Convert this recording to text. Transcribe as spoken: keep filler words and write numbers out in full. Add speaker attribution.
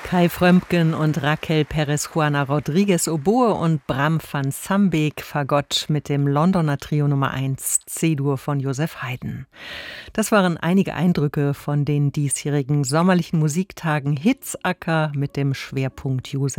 Speaker 1: Kai Frömmgen und Raquel Perez Juana Rodriguez Oboe und Bram van Sambeek Fagott mit dem Londoner Trio Nummer eins C-Dur von Joseph Haydn. Das waren einige Eindrücke von den diesjährigen sommerlichen Musiktagen Hitzacker mit dem Schwerpunkt Joseph